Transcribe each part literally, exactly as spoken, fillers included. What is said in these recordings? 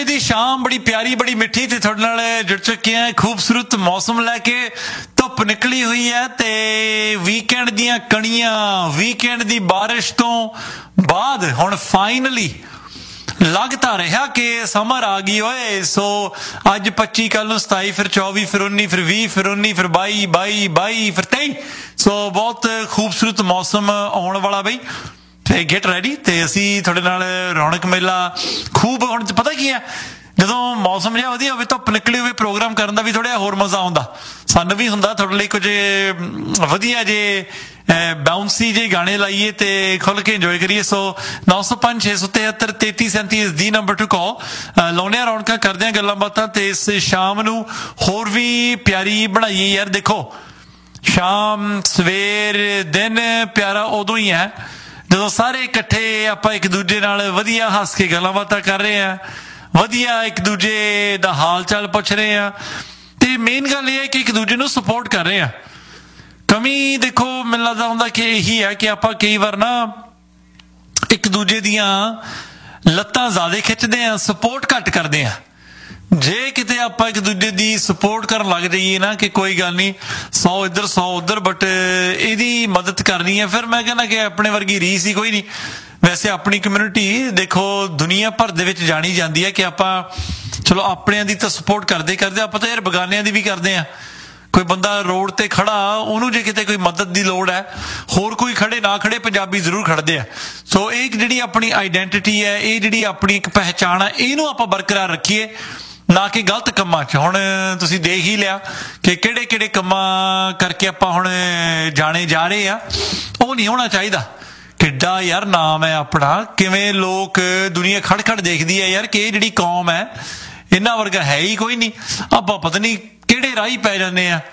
Sunday की शाम बड़ी प्यारी बड़ी मिठी ते थोड़े नाल जुड़ चुके हैं खूबसूरत मौसम लैके धुप निकली हुई है ते वीकेंड दियां कणियां वीकेंड दी बारिश तो बाद हुण फाइनली लगता रहा कि समर आ गई होए। सो अज पच्ची कल नूं सताई फिर चौबी फिर उन्नी फिर भी फिर उन्नी फिर बाई बाई बाई फिर तेई। सो बहुत खूबसूरत मौसम आने वाला बई ते गेट रेडी ते असी थोड़े नाल रौनक मेला खूब हुण पता की है ਜਦੋਂ मौसम जिहा वधिया होवे धुप निकली होवे प्रोग्राम करन दा भी थोड़ा होर मज़ा आउंदा सानूं भी हुंदा थोड़े लई कुछ वधिया जे बाउंसी जे गाने लाइए ते खुल के इंजॉय करिए। सो नौ सौ पांच छे सौ तिहत्तर तेती सैंती is the number two call लाउने रौनक करदे आ गल्लां बातां ते इस शाम नूं होर भी प्यारी बनाइए यार। देखो शाम सवेर दिन प्यारा उदों ही है ਜਦੋਂ ਸਾਰੇ ਇਕੱਠੇ ਆਪਾਂ ਇੱਕ ਦੂਜੇ ਨਾਲ ਵਧੀਆ ਹੱਸ ਕੇ ਗੱਲਾਂ ਬਾਤਾਂ ਕਰ ਰਹੇ ਆ ਵਧੀਆ ਇੱਕ ਦੂਜੇ ਦਾ ਹਾਲ ਚਾਲ ਪੁੱਛ ਰਹੇ ਆ ਤੇ ਮੇਨ ਗੱਲ ਇਹ ਹੈ ਕਿ ਇੱਕ ਦੂਜੇ ਨੂੰ ਸਪੋਰਟ ਕਰ ਰਹੇ ਆ। ਕਮੀ ਦੇਖੋ ਮੈਨੂੰ ਲੱਗਦਾ ਹੁੰਦਾ ਕਿ ਇਹੀ ਹੈ ਕਿ ਆਪਾਂ ਕਈ ਵਾਰ ਨਾ ਇੱਕ ਦੂਜੇ ਦੀਆਂ ਲੱਤਾਂ ਜ਼ਿਆਦਾ ਖਿੱਚਦੇ ਆ ਸਪੋਰਟ ਘੱਟ ਕਰਦੇ ਆ। ਜੇ ਕਿਤੇ ਆਪਾਂ ਇੱਕ ਦੂਜੇ ਦੀ ਸਪੋਰਟ ਕਰਨ ਲੱਗ ਜਾਈਏ ਨਾ ਕਿ ਕੋਈ ਗੱਲ ਨਹੀਂ ਸੌ ਇੱਧਰ ਸੌ ਉੱਧਰ ਬਟ ਇਹਦੀ ਮਦਦ ਕਰਨੀ ਹੈ ਫਿਰ ਮੈਂ ਕਹਿੰਦਾ ਕਿ ਆਪਣੇ ਵਰਗੀ ਰੀਸ ਹੀ ਕੋਈ ਨਹੀਂ। ਵੈਸੇ ਆਪਣੀ ਕਮਿਊਨਿਟੀ ਦੇਖੋ ਦੁਨੀਆ ਭਰ ਦੇ ਵਿੱਚ ਜਾਣੀ ਜਾਂਦੀ ਹੈ ਕਿ ਆਪਾਂ ਚਲੋ ਆਪਣਿਆਂ ਦੀ ਤਾਂ ਸਪੋਰਟ ਕਰਦੇ ਕਰਦੇ ਆਪਾਂ ਤਾਂ ਯਾਰ ਬਗਾਨਿਆਂ ਦੀ ਵੀ ਕਰਦੇ ਆ। ਕੋਈ ਬੰਦਾ ਰੋਡ ਤੇ ਖੜਾ ਉਹਨੂੰ ਜੇ ਕਿਤੇ ਕੋਈ ਮਦਦ ਦੀ ਲੋੜ ਹੈ ਹੋਰ ਕੋਈ ਖੜੇ ਨਾ ਖੜੇ ਪੰਜਾਬੀ ਜ਼ਰੂਰ ਖੜਦੇ ਆ। ਸੋ ਇਹ ਜਿਹੜੀ ਆਪਣੀ ਆਈਡੈਂਟਿਟੀ ਹੈ ਇਹ ਜਿਹੜੀ ਆਪਣੀ ਇੱਕ ਪਹਿਚਾਣ ਹੈ ਇਹਨੂੰ ਆਪਾਂ ਬਰਕਰਾਰ ਰੱਖੀਏ ਨਾ ਕਿ ਗਲਤ ਕੰਮਾਂ 'ਚ। ਹੁਣ ਤੁਸੀਂ ਦੇਖ ਹੀ ਲਿਆ ਕਿ ਕਿਹੜੇ ਕਿਹੜੇ ਕੰਮਾਂ ਕਰਕੇ ਆਪਾਂ ਹੁਣ ਜਾਣੇ ਜਾ ਰਹੇ ਆ ਉਹ ਨਹੀਂ ਹੋਣਾ ਚਾਹੀਦਾ। ਕਿੱਡਾ ਯਾਰ ਨਾਮ ਹੈ ਆਪਣਾ ਕਿਵੇਂ ਲੋਕ ਦੁਨੀਆ ਖੜ ਖੜ ਦੇਖਦੀ ਹੈ ਯਾਰ ਕਿ ਇਹ ਜਿਹੜੀ ਕੌਮ ਹੈ ਇਹਨਾਂ ਵਰਗਾ ਹੈ ਹੀ ਕੋਈ ਨਹੀਂ। ਆਪਾਂ ਪਤਾ ਨਹੀਂ ਕਿਹੜੇ ਰਾਹ ਪੈ ਜਾਂਦੇ ਆ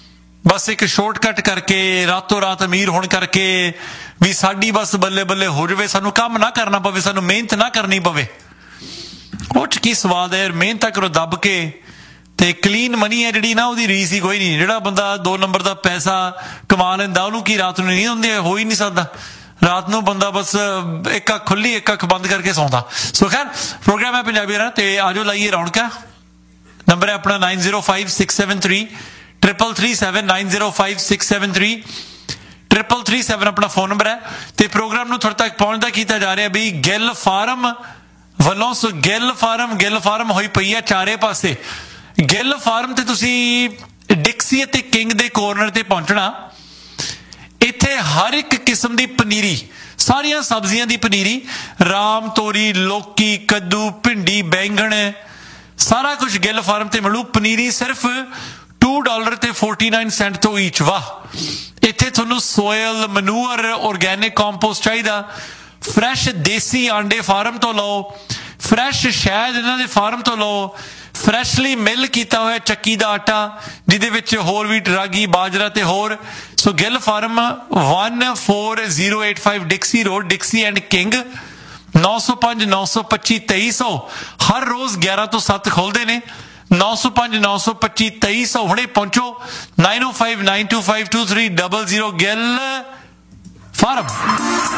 ਬਸ ਇੱਕ ਸ਼ਾਰਟਕਟ ਕਰਕੇ ਰਾਤੋਂ ਰਾਤ ਅਮੀਰ ਹੋਣ ਕਰਕੇ ਵੀ ਸਾਡੀ ਬਸ ਬੱਲੇ ਬੱਲੇ ਹੋ ਜਾਵੇ ਸਾਨੂੰ ਕੰਮ ਨਾ ਕਰਨਾ ਪਵੇ ਸਾਨੂੰ ਮਿਹਨਤ ਨਾ ਕਰਨੀ ਪਵੇ। ਉਹ 'ਚ ਕੀ ਸਵਾਦ ਹੈ ਯਾਰ ਮਿਹਨਤ ਕਰੋ ਦੱਬ ਕੇ ਤੇ ਕਲੀਨ ਮਨੀ ਹੈ ਜਿਹੜੀ ਨਾ ਉਹਦੀ ਰੀਸ ਹੀ ਕੋਈ ਨਹੀਂ। ਜਿਹੜਾ ਬੰਦਾ ਦੋ ਨੰਬਰ ਦਾ ਪੈਸਾ ਕਮਾ ਲੈਂਦਾ ਉਹਨੂੰ ਕੀ ਰਾਤ ਨੂੰ ਨਹੀਂ ਹੁੰਦੀ ਹੋ ਹੀ ਨਹੀਂ ਸਕਦਾ। ਰਾਤ ਨੂੰ ਬੰਦਾ ਬਸ ਇੱਕ ਅੱਖ ਖੁੱਲੀ ਇੱਕ ਅੱਖ ਬੰਦ ਕਰਕੇ ਸੌਂਦਾ। ਸੋ ਖੈਰ ਪ੍ਰੋਗਰਾਮ ਹੈ ਪੰਜਾਬੀ ਨਾ ਤੇ ਆਜੋ ਲਾਈਏ ਰੌਣਕਾਂ। ਨੰਬਰ ਹੈ ਆਪਣਾ nine zero five six seven three triple three seven nine zero five six seven three triple three seven ਆਪਣਾ ਫੋਨ ਨੰਬਰ ਹੈ ਤੇ ਪ੍ਰੋਗਰਾਮ ਨੂੰ ਤੁਹਾਡੇ ਤੱਕ ਪਹੁੰਚਦਾ ਕੀਤਾ ਜਾ ਰਿਹਾ ਵੀ ਗਿੱਲ ਫਾਰਮ ਵੱਲੋਂ। ਸੋ ਗਿੱਲ ਫਾਰਮ ਗਿੱਲ ਫਾਰਮ ਹੋਈ ਪਈ ਹੈ ਚਾਰੇ ਪਾਸੇ। ਗਿੱਲ ਫਾਰਮ ਤੇ ਤੁਸੀਂ ਡਿਕਸੀ ਅਤੇ ਕਿੰਗ ਦੇ ਕੋਰਨਰ ਤੇ ਪਹੁੰਚਣਾ। ਇੱਥੇ ਹਰ ਇੱਕ ਕਿਸਮ ਦੀ ਪਨੀਰੀ ਸਾਰੀਆਂ ਸਬਜ਼ੀਆਂ ਦੀ ਪਨੀਰੀ ਰਾਮ ਤੋਰੀ ਲੌਕੀ ਕੱਦੂ ਭਿੰਡੀ ਬੈਂਗਣ ਸਾਰਾ ਕੁਝ ਗਿੱਲ ਫਾਰਮ ਤੇ ਮਿਲੂ। ਪਨੀਰੀ ਸਿਰਫ ਟੂ ਡਾਲਰ ਤੇ ਫੋਰਟੀ ਨਾਈਨ ਸੈਂਟ ਤੋਂ ਈਚ। ਵਾਹ ਇੱਥੇ ਤੁਹਾਨੂੰ ਸੋਇਲ ਮਨੂਅਰ ਔਰਗੈਨਿਕ ਕੰਪੋਸਟ ਚਾਹੀਦਾ ਫਰੈਸ਼ ਦੇਸੀ ਆਂਡੇ ਫਾਰਮ ਤੋਂ ਲਓ ਫਰੈਸ਼ ਸ਼ਹਿਦ ਇਹਨਾਂ ਦੇ ਫਾਰਮ ਤੋਂ ਲਓ ਫਰੈਸ਼ਲੀ ਮਿਲ ਕੀਤਾ ਹੋਇਆ ਚੱਕੀ ਦਾ ਆਟਾ ਜਿਹਦੇ ਵਿੱਚ ਹੋਰ ਵੀ ਰਾਗੀ ਬਾਜਰਾ ਤੇ ਹੋਰ। ਸੋ Gill farm one four zero eight five ਡਿਕਸੀ road ਡਿਕਸੀ and king ਨੌ ਸੌ ਪੰਜ ਨੌ ਸੌ ਪੱਚੀ ਤੇਈ ਸੌ ਹਰ ਰੋਜ਼ ਗਿਆਰਾਂ ਤੋਂ ਸੱਤ ਖੁੱਲ੍ਹਦੇ ਨੇ। ਨੌ ਸੌ ਪੰਜ ਨੌ ਸੌ ਪੱਚੀ ਤੇਈ ਸੌ ਹੁਣੇ ਪਹੁੰਚੋ nine O five nine to five two three double zero Gill farm.